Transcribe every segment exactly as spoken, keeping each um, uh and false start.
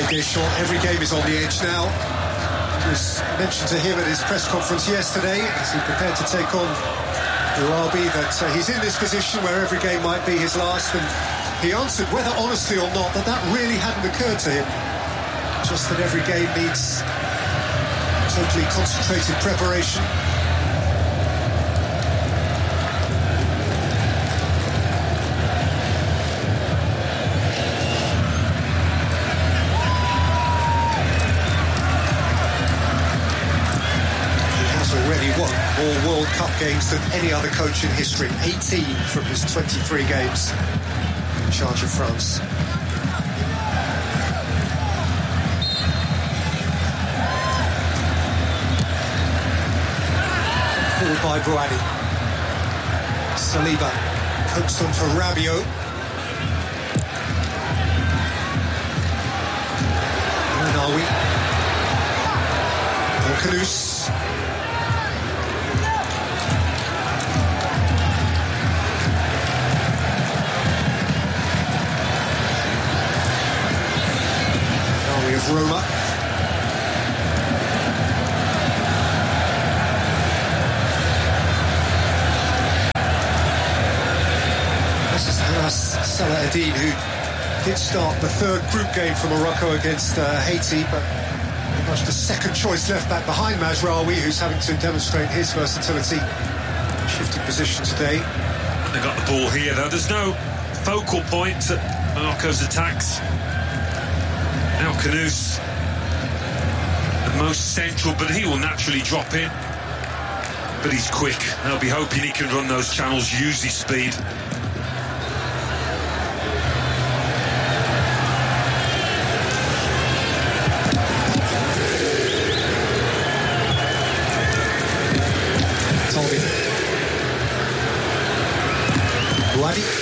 Deschamps, every game is on the edge now. It was mentioned to him at his press conference yesterday as he prepared to take on Urabi that uh, he's in this position where every game might be his last, and he answered, whether honestly or not, that that really hadn't occurred to him. Just that every game needs totally concentrated preparation. More World Cup games than any other coach in history. eighteen from his twenty-three games in charge of France. Forward by Bouhaddi. Saliba coaxed on for Rabiot. Renawi. Kudus. Of Roma. This is Anas Salah-Eddin, who did start the third group game for Morocco against uh, Haiti, but pretty much the second choice left back behind Mazraoui, who's having to demonstrate his versatility. Shifting position today. They got the ball here, though. There's no focal point to Morocco's attacks. Now Kudus, the most central, but he will naturally drop in. But he's quick. They'll be hoping he can run those channels, use his speed. Tolby. Bouhaddi.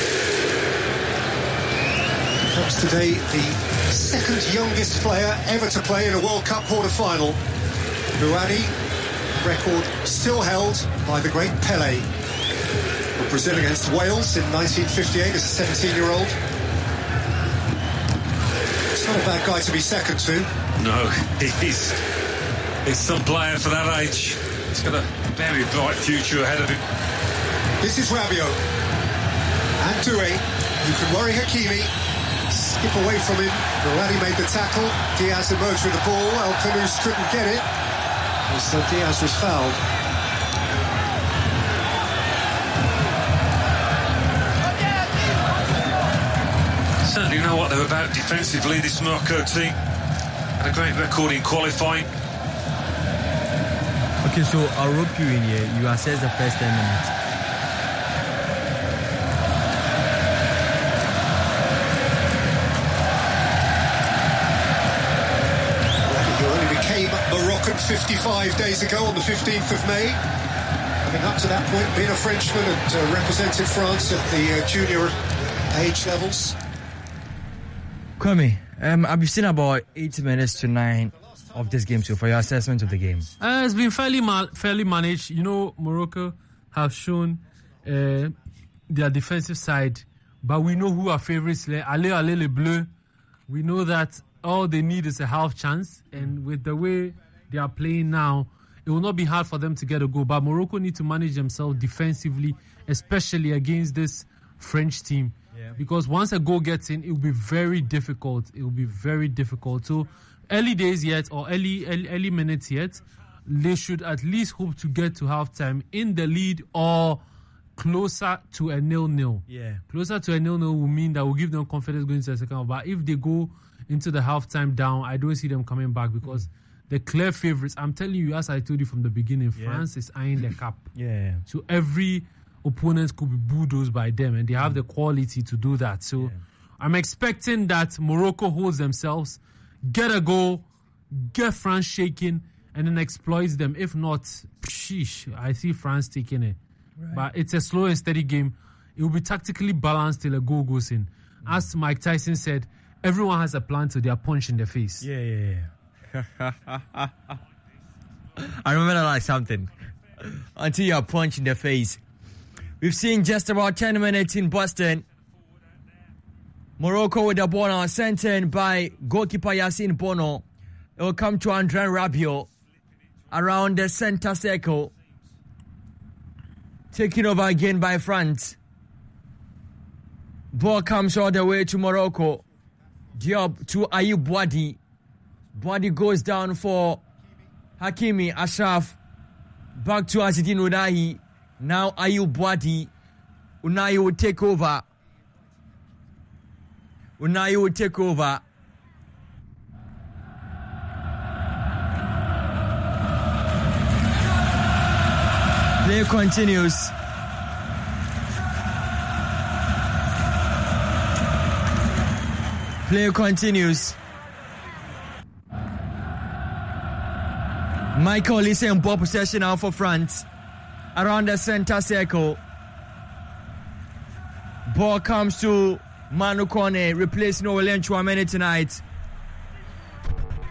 Comes today the second youngest player ever to play in a World Cup quarter-final. Bouhaddi, record still held by the great Pelé. For Brazil against Wales in nineteen fifty-eight as a seventeen-year-old. It's not a bad guy to be second to. No, he's, he's some player for that age. He's got a very bright future ahead of him. This is Rabiot. And Doué, who can worry Hakimi. Skip away from him. Bouhaddi made the tackle. Diaz emerged with the ball. El Kudus couldn't get it. So Diaz was fouled. Certainly know what they're about defensively, this Morocco team. Had a great record in qualifying. Okay, so I'll rope you in here. You assess the first ten minutes. Moroccan fifty-five days ago on the fifteenth of May. Having up to that point been a Frenchman and uh, represented France at the uh, junior age levels. Kwame, um, I've seen about eight minutes to nine of this game so far. Your assessment of the game? Uh, it's been fairly ma- fairly managed. You know, Morocco have shown uh, their defensive side, but we know who our favourites are. Allez, allez, les Bleus. We know that all they need is a half chance, and with the way they are playing now, it will not be hard for them to get a goal. But Morocco need to manage themselves defensively, especially against this French team. Yeah. Because once a goal gets in, it will be very difficult. It will be very difficult. So early days yet, or early, early, early minutes yet, they should at least hope to get to halftime in the lead or closer to a nil-nil. Yeah. Closer to a nil-nil will mean that will give them confidence going into the second half. But if they go into the halftime down, I don't see them coming back because mm. the clear favourites, I'm telling you, as I told you from the beginning, yeah. France is eyeing the cup. Yeah. So every opponent could be bulldozed by them, and they have mm. the quality to do that. So yeah. I'm expecting that Morocco holds themselves, get a goal, get France shaking, and then exploits them. If not, sheesh, I see France taking it. Right. But it's a slow and steady game. It will be tactically balanced till a goal goes in. Mm. As Mike Tyson said, everyone has a plan till they are punched in the face. Yeah, yeah, yeah. I remember that like something. Until you are punched in the face. We've seen just about ten minutes in Boston. Morocco with the ball now, sent in by goalkeeper Yassine Bono. It will come to Andre Rabiot around the center circle. Taking over again by France. Ball comes all the way to Morocco. Diop to Ayoub Boadi. Boadi goes down for Hakimi. Ashraf. Back to Azzedine Ounahi. Now Ayoub Boadi. Ounahi will take over. Ounahi will take over. Play continues. Play continues. Michael is in ball possession now for France. Around the center circle. Ball comes to Manu Kone, replacing Aurelien Tchouameni tonight.